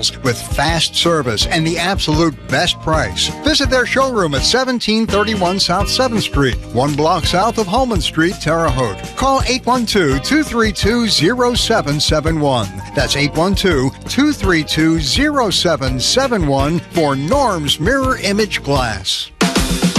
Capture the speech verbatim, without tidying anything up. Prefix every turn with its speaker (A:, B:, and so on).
A: models with fast service and the absolute best price. Visit their showroom at seventeen thirty-one South seventh Street, one block south of Holman Street, Terre Haute. Call eight one two, two three two, zero seven seven one. That's eight one two, two three two, zero seven seven one for Norm's Mirror Image Glass.